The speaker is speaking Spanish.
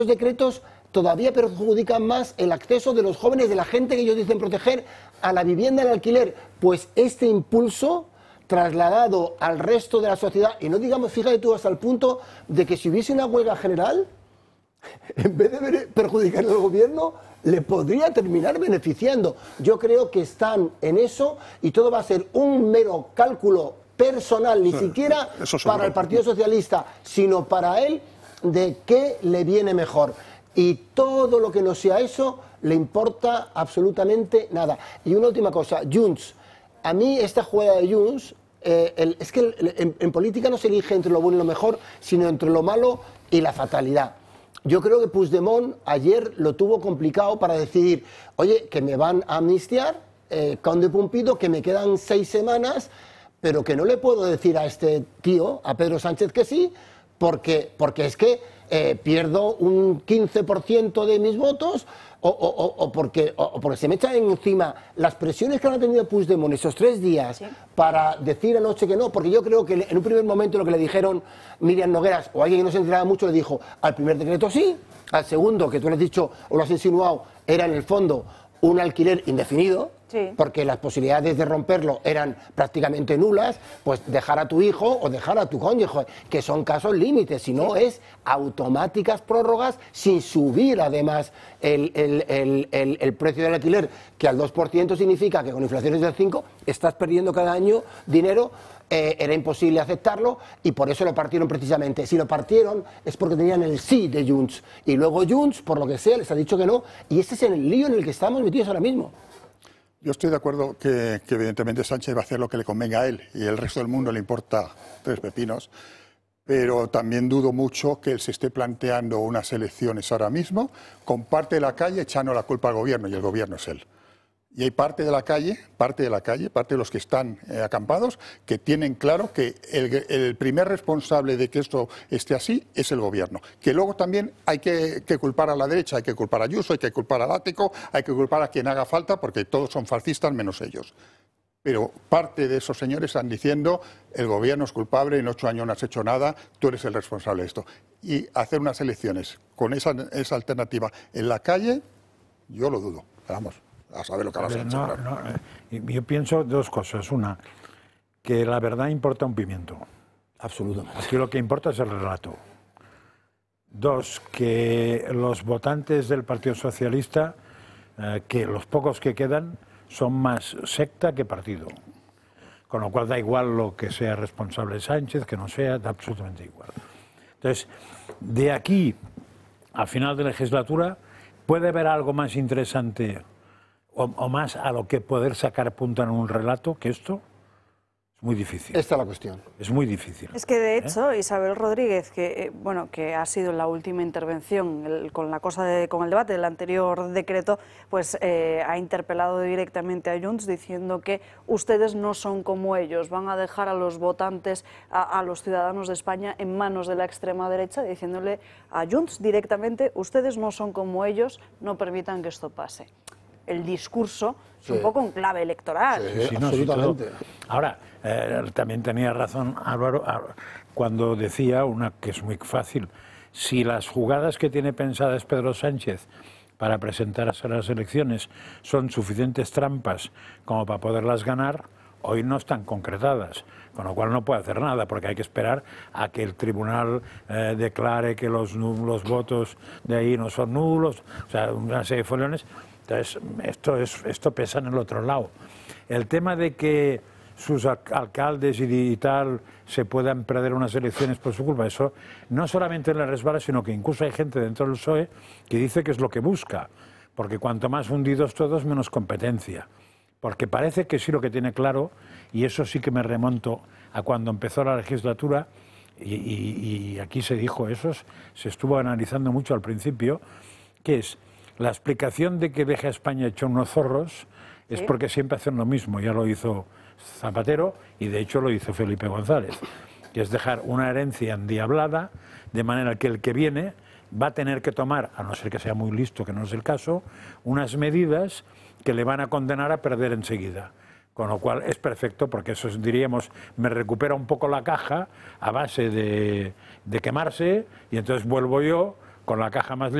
decretos todavía perjudican más el acceso de los jóvenes, de la gente que ellos dicen proteger, a la vivienda en alquiler. Pues este impulso trasladado al resto de la sociedad, y no digamos, fíjate tú, hasta el punto de que si hubiese una huelga general, en vez de perjudicar al gobierno, le podría terminar beneficiando. Yo creo que están en eso y todo va a ser un mero cálculo personal, ni siquiera para el Partido Socialista, sino para él, de qué le viene mejor. Y todo lo que no sea eso le importa absolutamente nada. Y una última cosa, Junts. A mí esta jugada de Junts, es que en política no se elige entre lo bueno y lo mejor, sino entre lo malo y la fatalidad. Yo creo que Puigdemont ayer lo tuvo complicado para decidir, oye, que me van a amnistiar, Conde Pumpido, que me quedan 6 semanas, pero que no le puedo decir a este tío, a Pedro Sánchez, que sí, porque es que pierdo un 15% de mis votos o porque se me echan encima las presiones que han tenido Puigdemont esos 3 días para decir anoche que no, porque yo creo que en un primer momento lo que le dijeron Miriam Nogueras o alguien que no se enteraba mucho le dijo al primer decreto sí, al segundo, que tú lo has dicho o lo has insinuado, era en el fondo un alquiler indefinido, porque las posibilidades de romperlo eran prácticamente nulas, pues dejar a tu hijo o dejar a tu cónyuge, que son casos límites, si no es automáticas prórrogas sin subir además el precio del alquiler, que al 2% significa que con inflaciones del 5% estás perdiendo cada año dinero. Era imposible aceptarlo y por eso lo partieron precisamente. Si lo partieron es porque tenían el sí de Junts y luego Junts, por lo que sea, les ha dicho que no y ese es el lío en el que estamos metidos ahora mismo. Yo estoy de acuerdo que evidentemente Sánchez va a hacer lo que le convenga a él y el resto del mundo le importa 3 pepinos, pero también dudo mucho que él se esté planteando unas elecciones ahora mismo con parte de la calle echando la culpa al gobierno y el gobierno es él. Y hay parte de la calle, parte de los que están acampados, que tienen claro que el primer responsable de que esto esté así es el gobierno. Que luego también hay que culpar a la derecha, hay que culpar a Ayuso, hay que culpar al Ático, hay que culpar a quien haga falta, porque todos son fascistas menos ellos. Pero parte de esos señores están diciendo el gobierno es culpable, en 8 años no has hecho nada, tú eres el responsable de esto. Y hacer unas elecciones con esa alternativa en la calle, yo lo dudo. Vamos. A saber lo que hará Sánchez. Yo pienso 2 cosas. Una, que la verdad importa un pimiento. Absolutamente. Aquí lo que importa es el relato. 2, que los votantes del Partido Socialista, que los pocos que quedan, son más secta que partido. Con lo cual da igual lo que sea responsable Sánchez, que no sea, da absolutamente igual. Entonces, de aquí a final de legislatura, ¿puede haber algo más interesante o más a lo que poder sacar punta en un relato que esto? Es muy difícil. Esta es la cuestión. Es muy difícil. Es que de hecho Isabel Rodríguez, que que ha sido la última intervención con el debate del anterior decreto, pues ha interpelado directamente a Junts diciendo que ustedes no son como ellos, van a dejar a los votantes, a los ciudadanos de España en manos de la extrema derecha, diciéndole a Junts directamente, ustedes no son como ellos, no permitan que esto pase. El discurso es un poco en clave electoral. Sí, absolutamente. Ahora, también tenía razón Álvaro cuando decía una que es muy fácil. Si las jugadas que tiene pensadas Pedro Sánchez para presentarse a las elecciones son suficientes trampas como para poderlas ganar, hoy no están concretadas, con lo cual no puede hacer nada, porque hay que esperar a que el tribunal declare que los votos de ahí no son nulos, o sea, una serie de foliones. Entonces, esto pesa en el otro lado. El tema de que sus alcaldes y tal se puedan perder unas elecciones por su culpa, eso no solamente le resbala, sino que incluso hay gente dentro del PSOE que dice que es lo que busca, porque cuanto más hundidos todos, menos competencia. Porque parece que sí lo que tiene claro, y eso sí que me remonto a cuando empezó la legislatura, y aquí se dijo eso, se estuvo analizando mucho al principio, que es la explicación de que deja a España hecho unos zorros es porque siempre hacen lo mismo. Ya lo hizo Zapatero y de hecho lo hizo Felipe González, que es dejar una herencia endiablada, de manera que el que viene va a tener que tomar, a no ser que sea muy listo, que no es el caso, unas medidas que le van a condenar a perder enseguida. Con lo cual es perfecto, porque eso diríamos, me recupera un poco la caja a base de quemarse y entonces vuelvo yo con la caja más